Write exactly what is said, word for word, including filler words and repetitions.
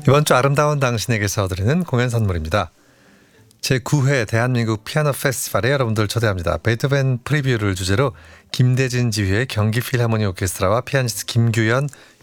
이번 주 아름다운 당신에게서 드리는 공연 선물입니다. 제구 회 대한민국 피아노 페스티벌에 여러분들 초대합니다. 베토벤 프리뷰를 주제로 김대진 지휘의 경기 필하모니 오케스트라와 피아니스트 김규현,